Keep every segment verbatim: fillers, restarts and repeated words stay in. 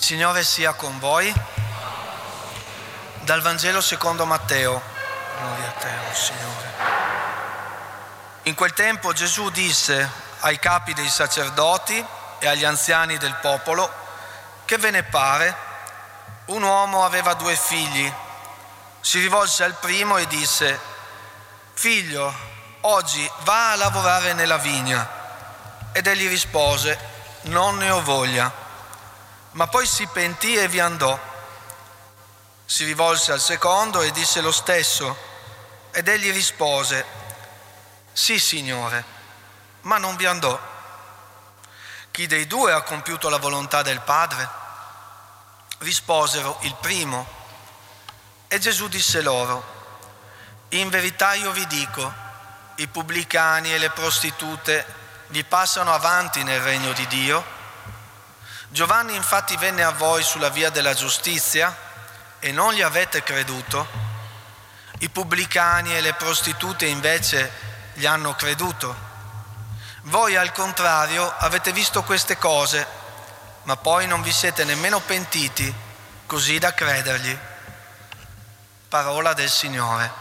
Signore sia con voi. Dal Vangelo secondo Matteo. Gloria a te, oh Signore. In quel tempo Gesù disse ai capi dei sacerdoti e agli anziani del popolo: che ve ne pare? Un uomo aveva due figli. Si rivolse al primo e disse: figlio, oggi va a lavorare nella vigna. Ed egli rispose: non ne ho voglia. Ma poi si pentì e vi andò. Si rivolse al secondo e disse lo stesso. Ed egli rispose: sì, Signore, ma non vi andò. Chi dei due ha compiuto la volontà del Padre? Risposero: il primo. E Gesù disse loro: in verità io vi dico, i pubblicani e le prostitute vi passano avanti nel regno di Dio. Giovanni infatti venne a voi sulla via della giustizia e non gli avete creduto. I pubblicani e le prostitute invece gli hanno creduto. Voi al contrario avete visto queste cose, ma poi non vi siete nemmeno pentiti così da credergli. Parola del Signore.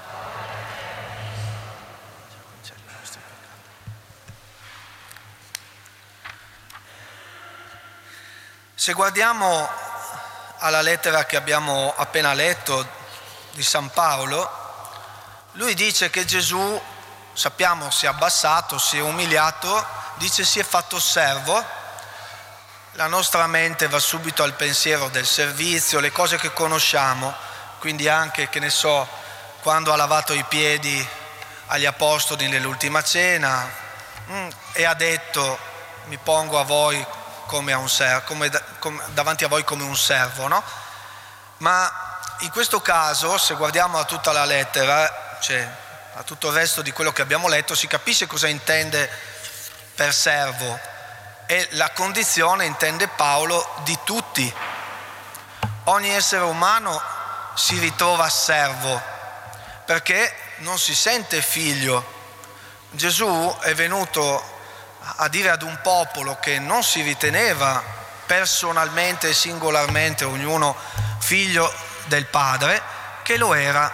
Se guardiamo alla lettera che abbiamo appena letto di San Paolo, lui dice che Gesù, sappiamo, si è abbassato, si è umiliato, dice si è fatto servo. La nostra mente va subito al pensiero del servizio, le cose che conosciamo, quindi anche, che ne so, quando ha lavato i piedi agli apostoli nell'ultima cena mm, e ha detto: mi pongo a voi come a un servo, come, come davanti a voi come un servo, no? Ma in questo caso, se guardiamo a tutta la lettera, cioè a tutto il resto di quello che abbiamo letto, si capisce cosa intende per servo, e la condizione, intende Paolo, di tutti. Ogni essere umano si ritrova servo perché non si sente figlio. Gesù è venuto a dire ad un popolo che non si riteneva personalmente e singolarmente ognuno figlio del Padre, che lo era,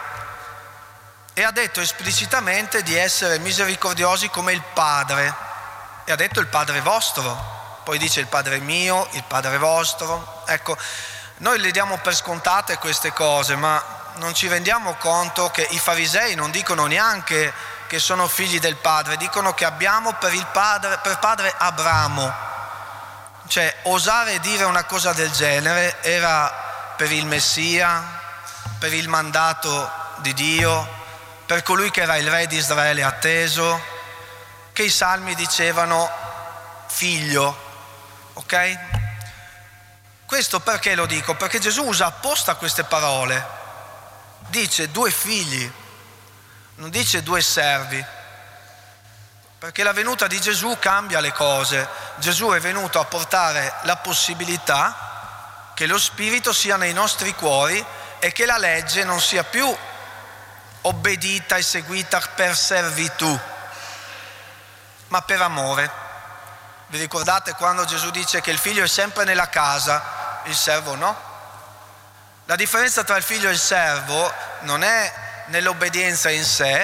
e ha detto esplicitamente di essere misericordiosi come il Padre, e ha detto il Padre vostro, poi dice il Padre mio, il Padre vostro. Ecco, noi le diamo per scontate queste cose, ma non ci rendiamo conto che i farisei non dicono neanche che sono figli del Padre, dicono che abbiamo per il padre, per padre Abramo. Cioè, osare dire una cosa del genere era per il Messia, per il mandato di Dio, per colui che era il re di Israele atteso, che i salmi dicevano figlio, ok? Questo perché lo dico? Perché Gesù usa apposta queste parole, dice due figli, non dice due servi, perché la venuta di Gesù cambia le cose. Gesù è venuto a portare la possibilità che lo Spirito sia nei nostri cuori e che la legge non sia più obbedita e seguita per servitù, ma per amore. Vi ricordate quando Gesù dice che il figlio è sempre nella casa, il servo no? La differenza tra il figlio e il servo non è nell'obbedienza in sé,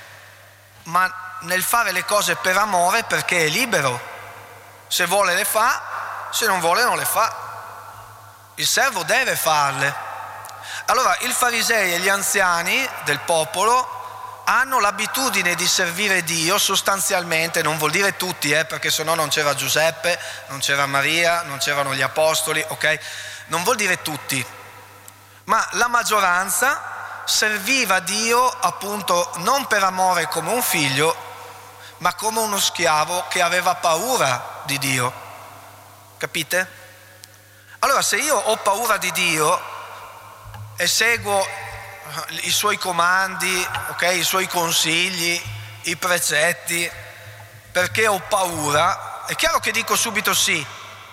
ma nel fare le cose per amore, perché è libero. Se vuole le fa, se non vuole non le fa. Il servo deve farle. Allora i farisei e gli anziani del popolo hanno l'abitudine di servire Dio sostanzialmente, non vuol dire tutti, eh, perché sennò non c'era Giuseppe, non c'era Maria, non c'erano gli apostoli, ok? Non vuol dire tutti, ma la maggioranza serviva Dio appunto non per amore come un figlio, ma come uno schiavo che aveva paura di Dio. Capite? Allora, se io ho paura di Dio e seguo i suoi comandi, ok, i suoi consigli, i precetti, perché ho paura, è chiaro che dico subito sì,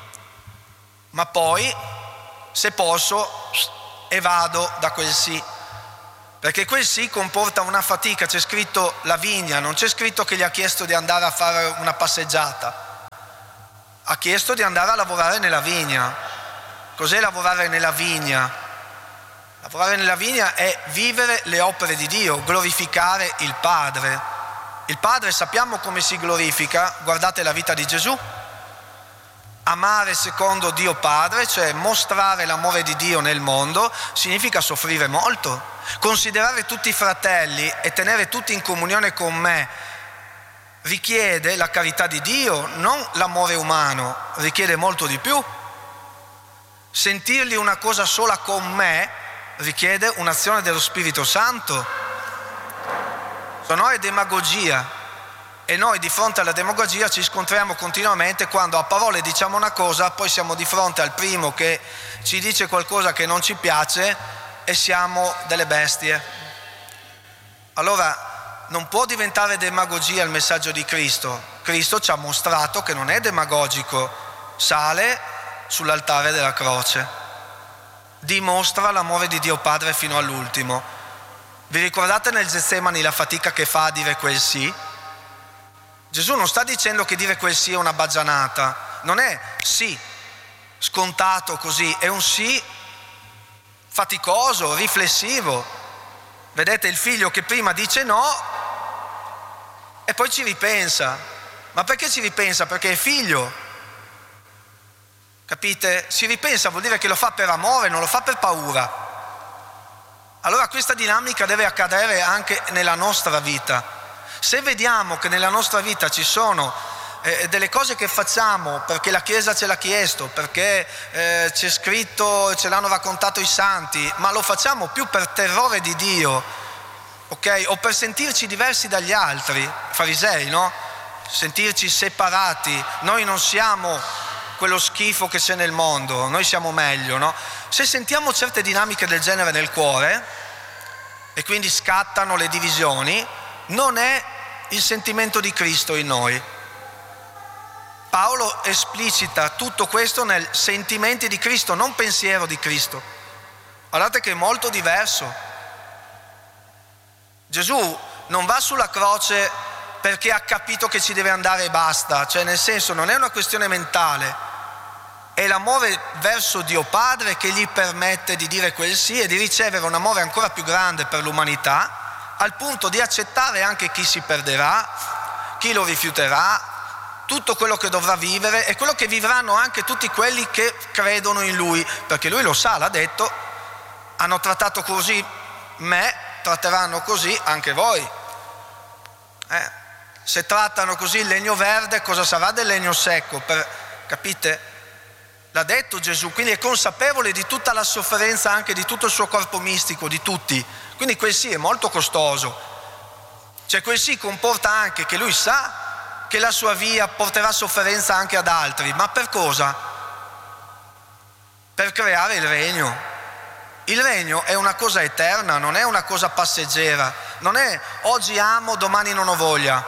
ma poi, se posso, evado da quel sì. Perché quel sì comporta una fatica, c'è scritto la vigna, non c'è scritto che gli ha chiesto di andare a fare una passeggiata, ha chiesto di andare a lavorare nella vigna. Cos'è lavorare nella vigna? Lavorare nella vigna è vivere le opere di Dio, glorificare il Padre. Il Padre sappiamo come si glorifica, guardate la vita di Gesù. Amare secondo Dio Padre, cioè mostrare l'amore di Dio nel mondo, significa soffrire molto. Considerare tutti i fratelli e tenere tutti in comunione con me richiede la carità di Dio, non l'amore umano, richiede molto di più. Sentirli una cosa sola con me richiede un'azione dello Spirito Santo. Se no è demagogia. E noi di fronte alla demagogia ci scontriamo continuamente quando a parole diciamo una cosa, poi siamo di fronte al primo che ci dice qualcosa che non ci piace e siamo delle bestie. Allora non può diventare demagogia il messaggio di Cristo. Cristo ci ha mostrato che non è demagogico, sale sull'altare della croce, dimostra l'amore di Dio Padre fino all'ultimo. Vi ricordate nel Getsemani la fatica che fa a dire quel sì? Gesù non sta dicendo che dire quel sì è una baggianata, non è sì scontato così, è un sì faticoso, riflessivo. Vedete il figlio che prima dice no e poi ci ripensa. Ma perché ci ripensa? Perché è figlio. Capite? Si ripensa vuol dire che lo fa per amore, non lo fa per paura. Allora questa dinamica deve accadere anche nella nostra vita. Se vediamo che nella nostra vita ci sono eh, delle cose che facciamo perché la Chiesa ce l'ha chiesto, perché eh, c'è scritto, ce l'hanno raccontato i santi, ma lo facciamo più per terrore di Dio, ok? O per sentirci diversi dagli altri, farisei, no? Sentirci separati, noi non siamo quello schifo che c'è nel mondo, noi siamo meglio, no? Se sentiamo certe dinamiche del genere nel cuore e quindi scattano le divisioni, non è il sentimento di Cristo in noi. Paolo esplicita tutto questo nel sentimenti di Cristo, non pensiero di Cristo. Guardate che è molto diverso. Gesù non va sulla croce perché ha capito che ci deve andare e basta, cioè nel senso non è una questione mentale, è l'amore verso Dio Padre che gli permette di dire quel sì e di ricevere un amore ancora più grande per l'umanità, al punto di accettare anche chi si perderà, chi lo rifiuterà, tutto quello che dovrà vivere e quello che vivranno anche tutti quelli che credono in Lui, perché Lui lo sa, l'ha detto, hanno trattato così me, tratteranno così anche voi. Eh, se trattano così il legno verde, cosa sarà del legno secco? Per, capite? L'ha detto Gesù, quindi è consapevole di tutta la sofferenza anche di tutto il suo corpo mistico, di tutti. Quindi quel sì è molto costoso, cioè quel sì comporta anche che lui sa che la sua via porterà sofferenza anche ad altri, ma per cosa? Per creare il regno. Il regno è una cosa eterna, non è una cosa passeggera, non è oggi amo, domani non ho voglia.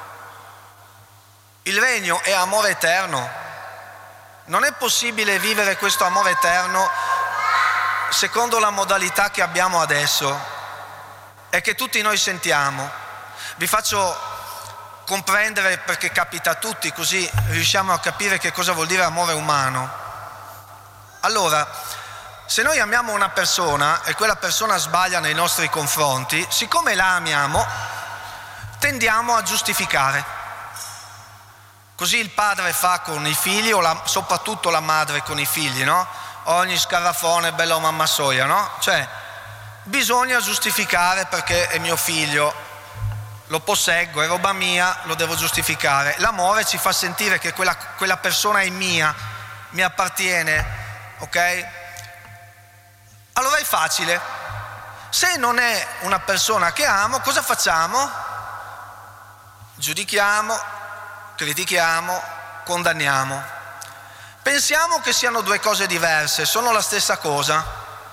Il regno è amore eterno. Non è possibile vivere questo amore eterno secondo la modalità che abbiamo adesso e che tutti noi sentiamo. Vi faccio comprendere perché capita a tutti, così riusciamo a capire che cosa vuol dire amore umano. Allora, se noi amiamo una persona e quella persona sbaglia nei nostri confronti, siccome la amiamo, tendiamo a giustificare. Così il padre fa con i figli, o la, soprattutto la madre con i figli, no? Ogni scarafone è bello mamma soia, no? Cioè, bisogna giustificare perché è mio figlio, lo posseggo, è roba mia, lo devo giustificare. L'amore ci fa sentire che quella, quella persona è mia, mi appartiene, ok? Allora è facile. Se non è una persona che amo, cosa facciamo? Giudichiamo, critichiamo, condanniamo. Pensiamo che siano due cose diverse, sono la stessa cosa,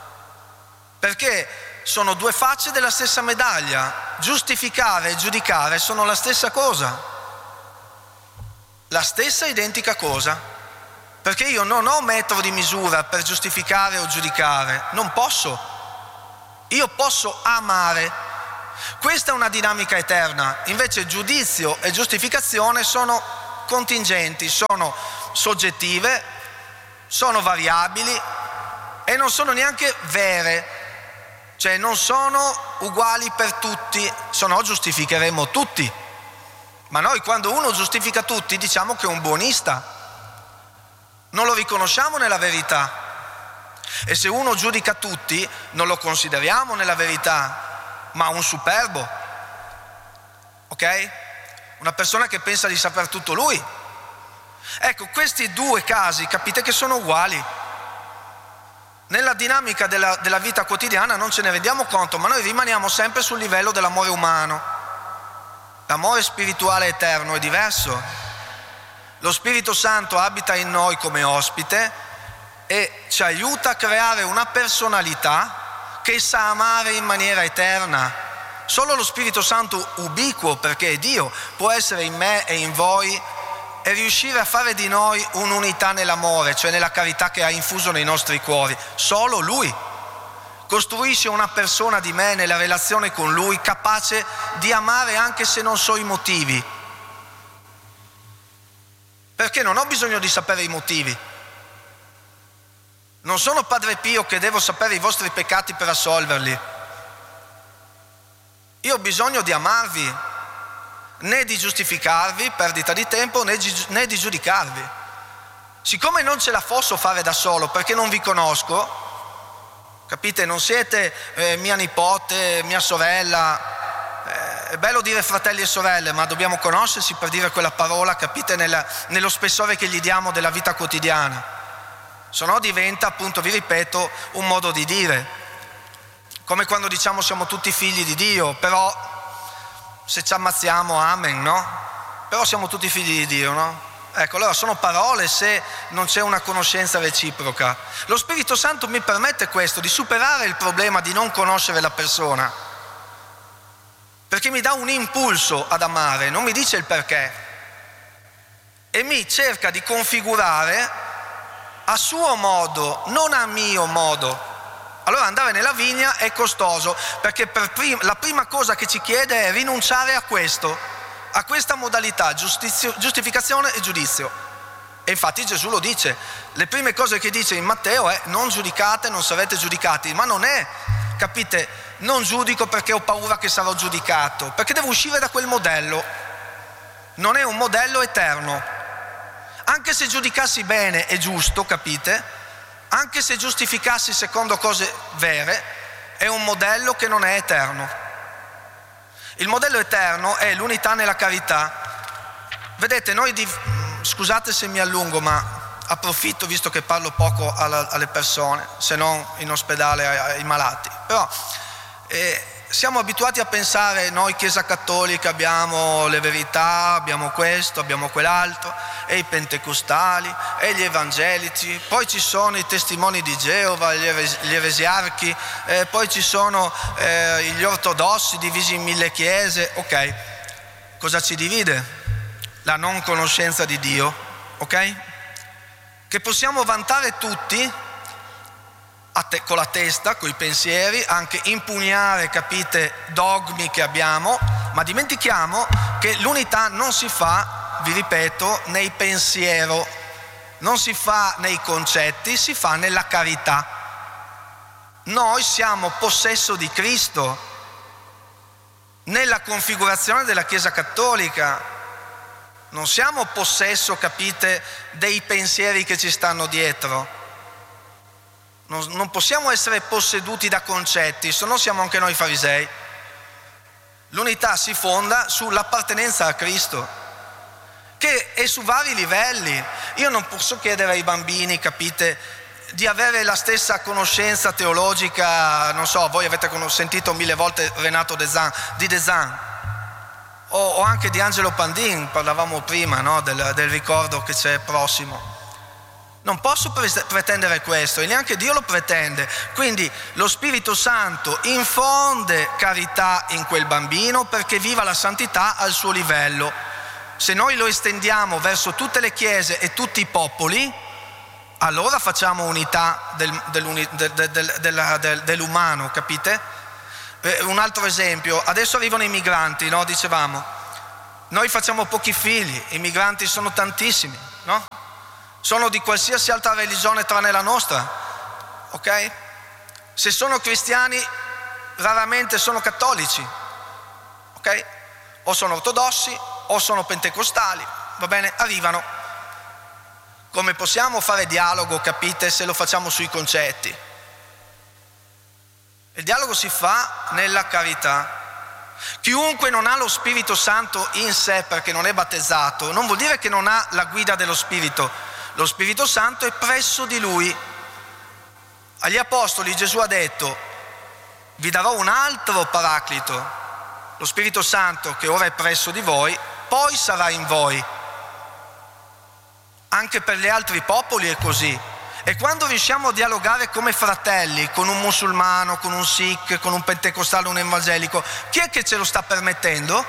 perché sono due facce della stessa medaglia. Giustificare e giudicare sono la stessa cosa, la stessa identica cosa, perché io non ho metro di misura per giustificare o giudicare, non posso. Io posso amare. Questa è una dinamica eterna, invece giudizio e giustificazione sono contingenti, sono soggettive, sono variabili, e non sono neanche vere, cioè non sono uguali per tutti, se no giustificheremo tutti. Ma noi quando uno giustifica tutti diciamo che è un buonista, non lo riconosciamo nella verità. E se uno giudica tutti non lo consideriamo nella verità, ma un superbo, ok? Una persona che pensa di saper tutto lui. Ecco, questi due casi capite che sono uguali. Nella dinamica della, della vita quotidiana non ce ne rendiamo conto, ma noi rimaniamo sempre sul livello dell'amore umano. L'amore spirituale eterno è diverso. Lo Spirito Santo abita in noi come ospite e ci aiuta a creare una personalità che sa amare in maniera eterna. Solo lo Spirito Santo ubiquo, perché è Dio, può essere in me e in voi e riuscire a fare di noi un'unità nell'amore, cioè nella carità che ha infuso nei nostri cuori. Solo Lui costruisce una persona di me nella relazione con Lui, capace di amare anche se non so i motivi. Perché non ho bisogno di sapere i motivi. Non sono Padre Pio che devo sapere i vostri peccati per assolverli. Io ho bisogno di amarvi, né di giustificarvi, perdita di tempo, né di, né di giudicarvi. Siccome non ce la posso fare da solo perché non vi conosco, capite, non siete eh, mia nipote, mia sorella, eh, è bello dire fratelli e sorelle, ma dobbiamo conoscersi per dire quella parola, capite, nella, nello spessore che gli diamo della vita quotidiana, se no diventa, appunto, vi ripeto, un modo di dire, come quando diciamo siamo tutti figli di Dio, però se ci ammazziamo, amen, no? Però siamo tutti figli di Dio, no? Ecco, allora sono parole se non c'è una conoscenza reciproca. Lo Spirito Santo mi permette questo, di superare il problema di non conoscere la persona, perché mi dà un impulso ad amare, non mi dice il perché, e mi cerca di configurare a suo modo, non a mio modo. Allora andare nella vigna è costoso, perché per prim- la prima cosa che ci chiede è rinunciare a questo, a questa modalità, giustizio, giustificazione e giudizio. E infatti Gesù lo dice, le prime cose che dice in Matteo è non giudicate, non sarete giudicati, ma non è, capite, non giudico perché ho paura che sarò giudicato, perché devo uscire da quel modello, non è un modello eterno. Anche se giudicassi bene è giusto, capite? Anche se giustificassi secondo cose vere, è un modello che non è eterno. Il modello eterno è l'unità nella carità. Vedete, noi, di... scusate se mi allungo, ma approfitto visto che parlo poco alla, alle persone, se non in ospedale ai, ai malati. Però eh, siamo abituati a pensare, noi Chiesa Cattolica abbiamo le verità, abbiamo questo, abbiamo quell'altro, e i pentecostali, e gli evangelici, poi ci sono i testimoni di Geova, gli, eres- gli eresiarchi, eh, poi ci sono eh, gli ortodossi divisi in mille chiese. Ok, cosa ci divide? La non conoscenza di Dio, ok? Che possiamo vantare tutti a te- con la testa, con i pensieri, anche impugnare, capite, dogmi che abbiamo, ma dimentichiamo che l'unità non si fa, vi ripeto, nei pensiero, non si fa nei concetti, si fa nella carità. Noi siamo possesso di Cristo nella configurazione della Chiesa Cattolica, non siamo possesso, capite, dei pensieri che ci stanno dietro. Non, non possiamo essere posseduti da concetti, se no siamo anche noi farisei. L'unità si fonda sull'appartenenza a Cristo, che è su vari livelli. Io non posso chiedere ai bambini, capite, di avere la stessa conoscenza teologica, non so, voi avete sentito mille volte Renato Dezan, di Dezan, o, o anche di Angelo Pandin, parlavamo prima, no, del, del ricordo che c'è prossimo. Non posso pretendere questo, e neanche Dio lo pretende. Quindi lo Spirito Santo infonde carità in quel bambino perché viva la santità al suo livello. Se noi lo estendiamo verso tutte le chiese e tutti i popoli, allora facciamo unità del, del, del, del, del, dell'umano, capite? Eh, un altro esempio, adesso arrivano i migranti, no? Dicevamo, noi facciamo pochi figli, i migranti sono tantissimi, no? Sono di qualsiasi altra religione tranne la nostra. ok? Se sono cristiani, raramente sono cattolici, ok? O sono ortodossi o sono pentecostali, va bene? Arrivano. Come possiamo fare dialogo, capite, se lo facciamo sui concetti? Il dialogo si fa nella carità. Chiunque non ha lo Spirito Santo in sé perché non è battezzato, non vuol dire che non ha la guida dello Spirito. Lo Spirito Santo è presso di lui. Agli Apostoli Gesù ha detto: vi darò un altro paraclito, lo Spirito Santo che ora è presso di voi, poi sarà in voi. Anche per gli altri popoli è così. E quando riusciamo a dialogare come fratelli con un musulmano, con un sikh, con un pentecostale, un evangelico, chi è che ce lo sta permettendo?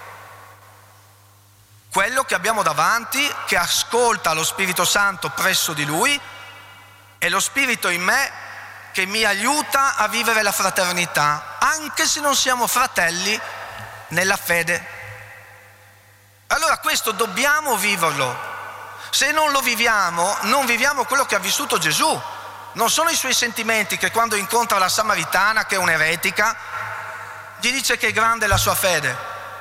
Quello che abbiamo davanti, che ascolta lo Spirito Santo presso di lui, e lo Spirito in me che mi aiuta a vivere la fraternità, anche se non siamo fratelli nella fede. Allora questo dobbiamo viverlo. Se non lo viviamo, non viviamo quello che ha vissuto Gesù. Non sono i suoi sentimenti che quando incontra la Samaritana, che è un'eretica, gli dice che è grande la sua fede.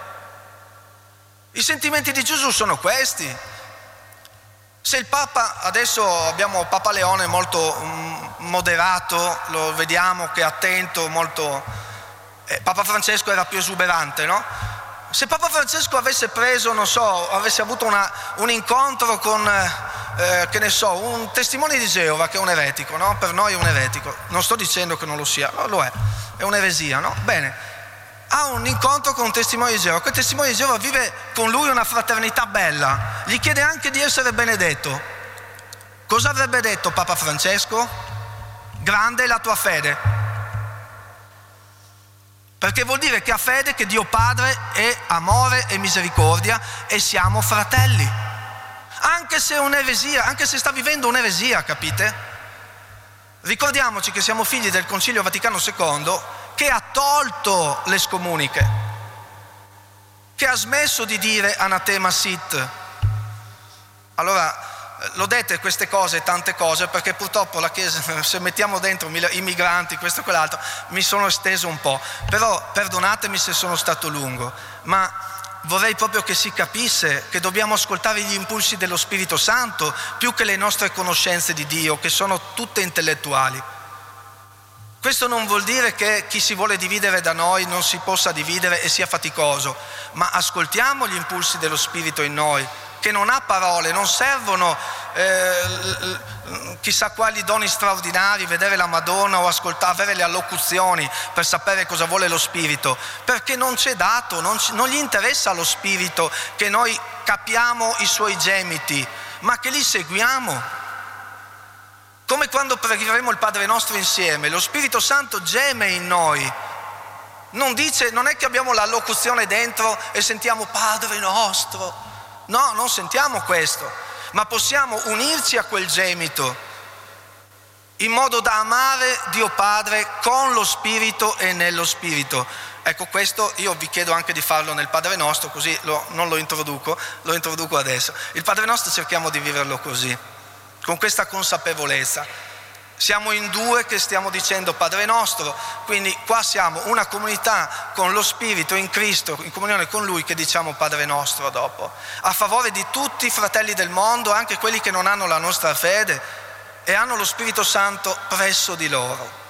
I sentimenti di Gesù sono questi. Se il Papa, adesso abbiamo Papa Leone molto moderato, lo vediamo che è attento, molto... Eh, Papa Francesco era più esuberante, no? Se Papa Francesco avesse preso, non so, avesse avuto una, un incontro con, eh, che ne so, un testimone di Geova che è un eretico, no? Per noi è un eretico, non sto dicendo che non lo sia, no, lo è, è un'eresia, no? Bene, ha un incontro con un testimone di Geova, quel testimone di Geova vive con lui una fraternità bella, gli chiede anche di essere benedetto. Cosa avrebbe detto Papa Francesco? Grande è la tua fede. Perché vuol dire che ha fede che Dio Padre è amore e misericordia e siamo fratelli. Anche se è un'eresia, anche se sta vivendo un'eresia, capite? Ricordiamoci che siamo figli del Concilio Vaticano secondo che ha tolto le scomuniche, che ha smesso di dire anatema sit. Allora, lo dette queste cose, tante cose, perché purtroppo la Chiesa, se mettiamo dentro i migranti, questo e quell'altro, mi sono esteso un po', però perdonatemi se sono stato lungo, ma vorrei proprio che si capisse che dobbiamo ascoltare gli impulsi dello Spirito Santo più che le nostre conoscenze di Dio, che sono tutte intellettuali. Questo non vuol dire che chi si vuole dividere da noi non si possa dividere e sia faticoso, ma ascoltiamo gli impulsi dello Spirito in noi, che non ha parole, non servono eh, chissà quali doni straordinari, vedere la Madonna o ascoltare, avere le allocuzioni per sapere cosa vuole lo Spirito, perché non c'è dato, non, c- non gli interessa allo Spirito che noi capiamo i suoi gemiti, ma che li seguiamo. Come quando pregheremo il Padre nostro insieme, lo Spirito Santo geme in noi. Non dice, non è che abbiamo l'allocuzione dentro e sentiamo Padre nostro. No, non sentiamo questo, ma possiamo unirci a quel gemito in modo da amare Dio Padre con lo Spirito e nello Spirito. Ecco, questo io vi chiedo anche di farlo nel Padre Nostro, così lo, non lo introduco, lo introduco adesso. Il Padre Nostro cerchiamo di viverlo così, con questa consapevolezza. Siamo in due che stiamo dicendo Padre Nostro, quindi qua siamo una comunità con lo Spirito in Cristo, in comunione con Lui, che diciamo Padre Nostro dopo, a favore di tutti i fratelli del mondo, anche quelli che non hanno la nostra fede e hanno lo Spirito Santo presso di loro.